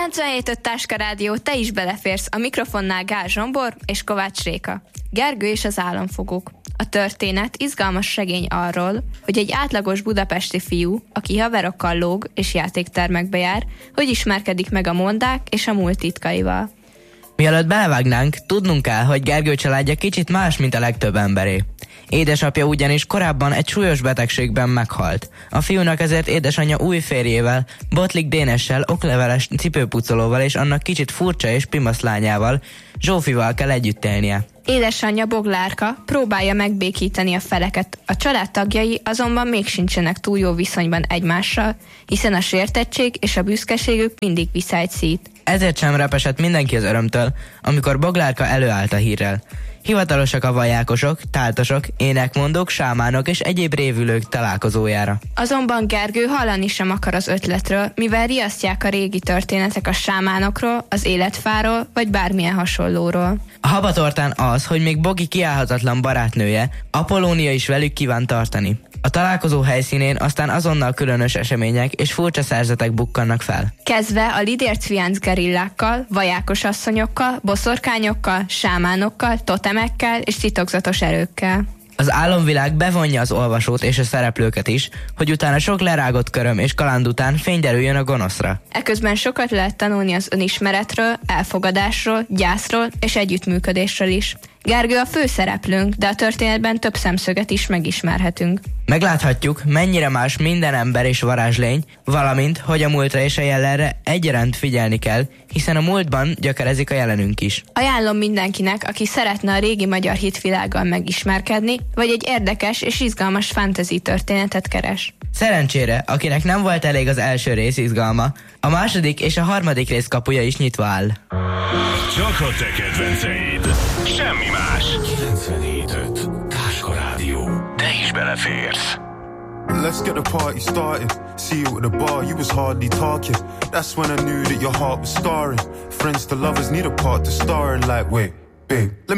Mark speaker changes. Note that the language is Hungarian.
Speaker 1: 97.5 Táska Rádió, te is beleférsz, a mikrofonnál Gál Zsombor és Kovács Réka. Gergő és az államfogók. A történet izgalmas regény arról, hogy egy átlagos budapesti fiú, aki haverokkal lóg és játéktermekbe jár, hogy ismerkedik meg a mondák és a múlt titkaival.
Speaker 2: Mielőtt belevágnánk, tudnunk kell, hogy Gergő családja kicsit más, mint a legtöbb emberé. Édesapja ugyanis korábban egy súlyos betegségben meghalt. A fiúnak ezért édesanyja új férjével, Botlik Dénessel, okleveles cipőpucolóval és annak kicsit furcsa és pimasz lányával, Zsófival kell együtt élnie.
Speaker 1: Édesanyja Boglárka próbálja megbékíteni a feleket, a család tagjai azonban még sincsenek túl jó viszonyban egymással, hiszen a sértettség és a büszkeségük mindig visszaegyszít.
Speaker 2: Ezért sem repesett mindenki az örömtől, amikor Boglárka előállt a hírrel. Hivatalosak a vajákosok, táltosok, énekmondók, sámánok és egyéb révülők találkozójára.
Speaker 1: Azonban Gergő hallani sem akar az ötletről, mivel riasztják a régi történetek a sámánokról, az életfáról vagy bármilyen hasonlóról.
Speaker 2: A habatortán az, hogy még Bogi kiállhatatlan barátnője, Apollónia is velük kíván tartani. A találkozó helyszínén aztán azonnal különös események és furcsa szerzetek bukkannak fel.
Speaker 1: Kezdve a lidércviánc gerillákkal, vajákos asszonyokkal, boszorkányokkal, sámánokkal, totemekkel és titokzatos erőkkel.
Speaker 2: Az álomvilág bevonja az olvasót és a szereplőket is, hogy utána sok lerágott köröm és kaland után fény derüljön a gonoszra.
Speaker 1: Eközben sokat lehet tanulni az önismeretről, elfogadásról, gyászról és együttműködésről is. Gergő a főszereplőnk, de a történetben több szemszöget is megismerhetünk.
Speaker 2: Megláthatjuk, mennyire más minden ember és varázslény, valamint, hogy a múltra és a jelenre egyaránt figyelni kell, hiszen a múltban gyökerezik a jelenünk is.
Speaker 1: Ajánlom mindenkinek, aki szeretne a régi magyar hitvilággal megismerkedni, vagy egy érdekes és izgalmas fantasy történetet keres.
Speaker 2: Szerencsére, akinek nem volt elég az első rész izgalma, a második és a harmadik rész kapuja is nyitva áll.
Speaker 3: Csak a te kedvenceid, semmi más.
Speaker 4: 97.5 Táska Rádió.
Speaker 3: Te is beleférsz.
Speaker 5: Let's get the party started. See you at the bar, you was hardly talking. That's when I knew that your heart was scarring. Friends to lovers need a part to star in, like, wait, babe, let me